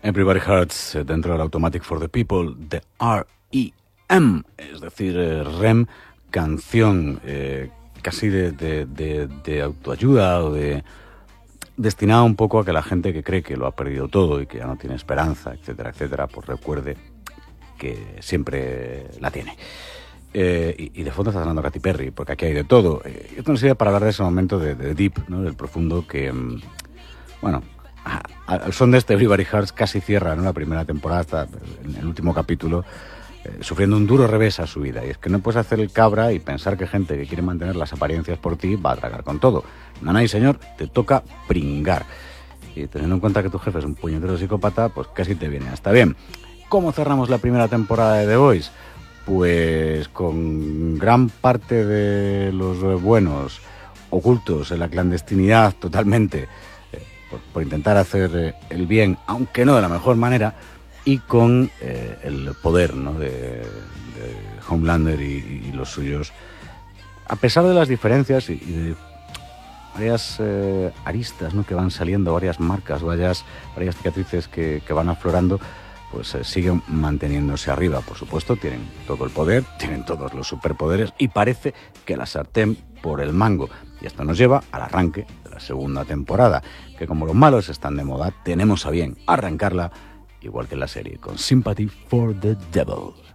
Everybody Hurts, dentro del Automatic for the People, de R.E.M., es decir, REM, canción casi de autoayuda o destinada un poco a que la gente que cree que lo ha perdido todo y que ya no tiene esperanza, etcétera, etcétera, pues recuerde que siempre la tiene. Y de fondo está sonando Katy Perry, porque aquí hay de todo. Esto nos sirve para hablar de ese momento de deep, ¿no? Del profundo que, bueno, al son de este Everybody Hurts casi cierra, ¿no?, la primera temporada hasta en el último capítulo, sufriendo un duro revés a su vida. Y es que no puedes hacer el cabra y pensar que gente que quiere mantener las apariencias por ti va a tragar con todo. Nanay, señor, te toca pringar. Y teniendo en cuenta que tu jefe es un puñetero psicópata, pues casi te viene hasta bien. ¿Cómo cerramos la primera temporada de The Voice? Pues con gran parte de los buenos ocultos en la clandestinidad totalmente, por intentar hacer el bien, aunque no de la mejor manera, y con el poder, ¿no?, de Homelander y los suyos, a pesar de las diferencias y de varias aristas, ¿no?, que van saliendo, varias marcas, varias cicatrices que van aflorando, pues siguen manteniéndose arriba. Por supuesto, tienen todo el poder, tienen todos los superpoderes y parece que la sartén por el mango. Y esto nos lleva al arranque de la segunda temporada, que como los malos están de moda, tenemos a bien arrancarla, igual que en la serie, con Sympathy for the Devil.